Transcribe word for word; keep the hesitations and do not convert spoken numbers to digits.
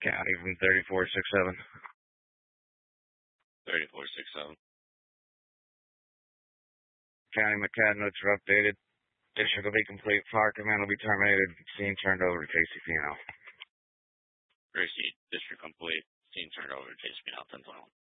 County from thirty-four six seven. thirty-four six seven. County McCad notes are updated. District will be complete. Fire command will be terminated. Scene turned over to J C P N L. Gracie, district complete. Scene turned over to J C P N L ten twenty-one.